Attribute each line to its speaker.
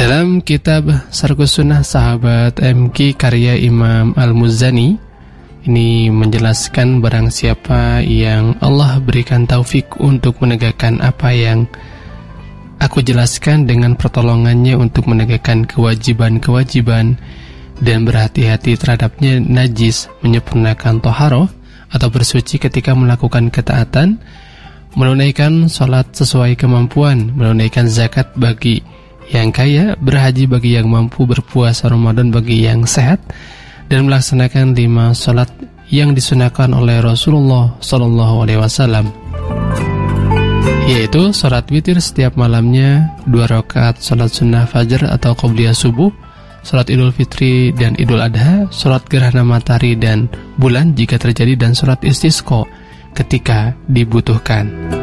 Speaker 1: Dalam kitab Syarhus Sunnah Sahabat MQ karya Imam Al-Muzani, ini menjelaskan barang siapa yang Allah berikan taufik untuk menegakkan apa yang aku jelaskan dengan pertolongannya untuk menegakkan kewajiban-kewajiban dan berhati-hati terhadapnya najis, menyempurnakan toharoh atau bersuci ketika melakukan ketaatan, menunaikan sholat sesuai kemampuan, menunaikan zakat bagi yang kaya, berhaji bagi yang mampu, berpuasa Ramadan bagi yang sehat, dan melaksanakan 5 sholat yang disunahkan oleh Rasulullah SAW, yaitu sholat witir setiap malamnya, 2 rakaat sholat sunnah fajar atau qobliyah subuh, sholat idul fitri dan idul adha, sholat gerhana matahari dan bulan jika terjadi, dan sholat istisqa ketika dibutuhkan.